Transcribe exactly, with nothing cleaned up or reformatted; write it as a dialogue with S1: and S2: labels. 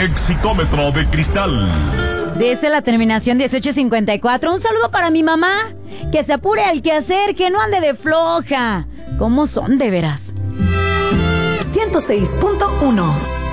S1: Exitómetro de cristal.
S2: Dice la terminación dieciocho cincuenta y cuatro. Un saludo para mi mamá. Que se apure al quehacer, que no ande de floja. ¿Cómo son de veras?
S3: ciento seis punto uno